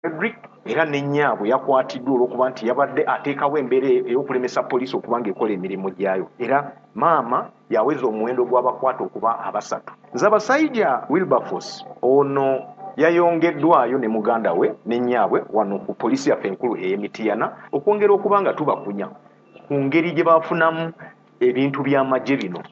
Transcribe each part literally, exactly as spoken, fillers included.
Frederick era n'ennyaabwe yakwatiddwa olw'okuba nti yabadde ateekawo embeera ey'okulemesa poliisi okuba ng'ekola emirimu gyayo era maama yaweza omuwendo gw'abakwata okuba abasatu. Nzabasaija Wilberforce ono yayongeddwayo ne muganda we n'ennyaabwe wano ku poliisi yaffe enkulu ey'Emityana okwongera okuba nga tubakunya ku ngeri gye baafunamu ebintu by'amagye bino.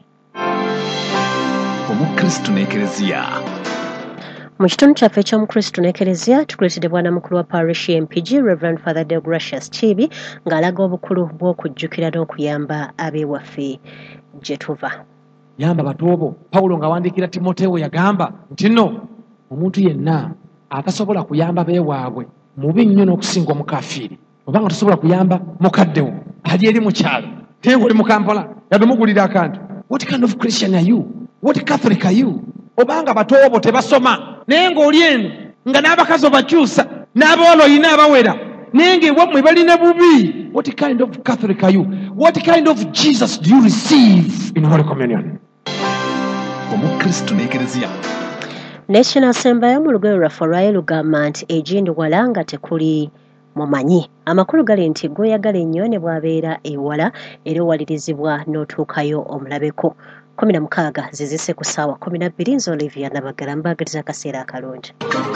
Omukristo n'Eklezia. Mu kitundu kyaffe eky'omukristo n'Eklezia tukuleetedde bwana mukulu wa parish M P G Reverend Father Deogracius Chibi ng'alaga obukulu bw'okujjukira n'okuyamba ab'ewaffe gye tuva. Yamba batobo Pawulo ng'awandiikira Timoteewo yagamba nti nno omuntu yenna atasobola kuyamba beewaabwe mubi nnyo n'okusinga omukafiiri oba nga tosobola kuyamba mukaddewo ali eri mu kyalo tenga oli mu Kampala yadde mugulira akantu. What kind of Christian are you? What Catholic are you? Obanga batobo tebasoma naye ng'oli eno nga n'abakazi obakyusa n'abawala olina abawera naye ng'ewamwe balina bubi. What kind of Catholic are you? What kind of Jesus do you receive in Holy Communion? Omukristo n'Eklezia. National Assembly mu lugero lwaffe olwayo lugamba nti egindi wala nga tekuli mumanyi. Amakulu gali nti gw'oyagala ennyo ne bw'abeera ewala era owalirizibwa n'otuukayo omulabeko. kumi na mukaaga zizise ku ssaawa kumi na bbiri nze Olivia Nabagala mbagiriza akaseera akalungi.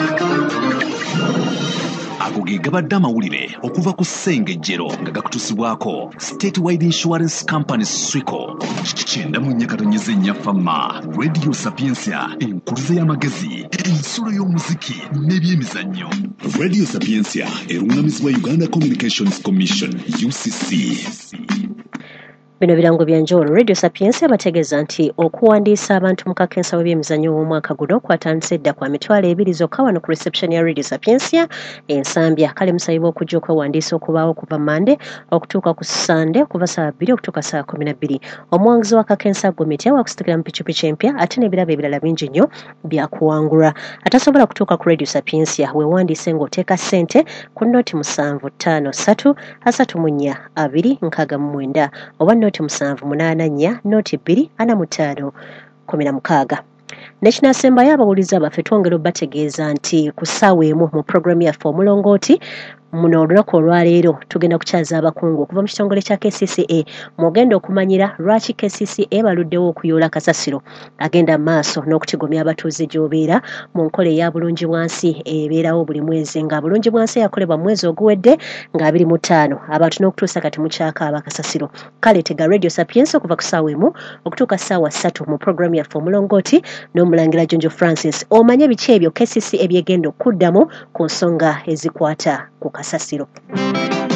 Ago ge gabadde amawulire okuva ku Ssengejjero nga gakutusibwako Statewide Insurance Company Swico kyenda mu nnya katonyeza ennya Fama Radio Sapiensia enkuluze y'amagezi ensulo y'omuziki n'ebyemizannyo. Radio Sapiensia erungamizibwa Uganda Communications Commission U C C. Bino birango bya njolo. Radio Sapiensia bategeeza nti okuwandiisa abantu mu kakensa w'ebyemizannyo w'omwaka guno kwatandise dda kwa mitwalo ebiri zokka wano ku reception ya Radio Sapiensia ensambya. Kale musabibwa okujja okwewandiisa okubaawo kuva Mande okutuuka ku Sande okuva saa bbiri okutuuka saa kumi na bbiri. Omuwanguzi wa kakensa Gomitya wakusitikira mu pikipiki empya ate n'ebirabo ebirala bingi nnyo byakuwangulwa. Atasobola kutuuka ku Radio Sapiensia weewandiise ng'oteeka ssente ku nnooti musanvu ttaano ssatu asatu mu nnya abiri nkaaga mu mwenda oba noti musanvu munaana nnya noti bbiri ana mu ttaano kumi na mukaaga. National Assembly y'abawuliza baffe twongera bategeeza nti ku ssaawa emu mu programu yaffe omulongooti muno olunaku olwaleero tugenda kukyaza abakungu okuva mu kitongole kya K C C A mugenda okumanyira lwaki K C C A baluddewo okuyoola kasasiro agenda maaso n'okukigomya abatuuze gy'obeera mu nkola eya bulungi bwansi ebeerawo buli mwezi nga bulungi bwansi yakolebwa mu mwezi oguwedde nga abiri mu ttaano abantu n'okutuusa kati mu kyaka abakasasiro. Kale tega Radio Sapiensia okuva ku ssaawa emu okutuuka ssaawa ssatu mu programu yaffe omulongooti n'omulangira Jonjo Francis omanye biki ebyo K C C A byegenda okuddamu ku nsonga ezikwata ku kasasiro.